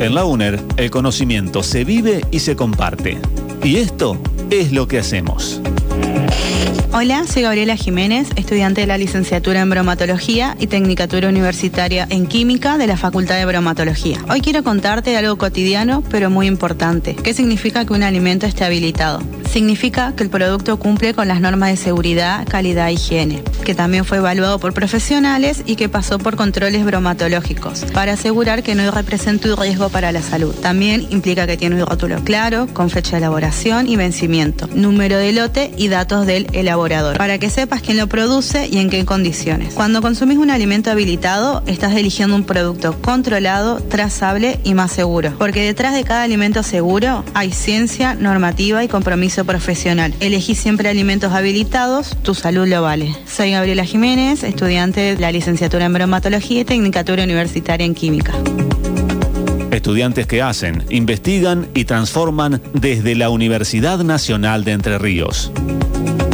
En la UNER, el conocimiento se vive y se comparte. Y esto es lo que hacemos. Hola, soy Gabriela Jiménez, estudiante de la licenciatura en bromatología y tecnicatura universitaria en química de la Facultad de Bromatología. Hoy quiero contarte algo cotidiano, pero muy importante. ¿Qué significa que un alimento esté habilitado? Significa que el producto cumple con las normas de seguridad, calidad e higiene, que también fue evaluado por profesionales y que pasó por controles bromatológicos para asegurar que no represente un riesgo para la salud. También implica que tiene un rótulo claro, con fecha de elaboración y vencimiento, número de lote y datos del elaborador, para que sepas quién lo produce y en qué condiciones. Cuando consumís un alimento habilitado, estás eligiendo un producto controlado, trazable y más seguro, porque detrás de cada alimento seguro hay ciencia, normativa y compromiso profesional. Elegí siempre alimentos habilitados, tu salud lo vale. Soy Gabriela Jiménez, estudiante de la licenciatura en bromatología y tecnicatura universitaria en química. Estudiantes que hacen, investigan y transforman desde la Universidad Nacional de Entre Ríos.